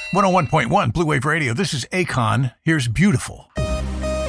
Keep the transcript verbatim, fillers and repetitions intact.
one oh one point one Blue Wave Radio. This is Akon. Here's Beautiful.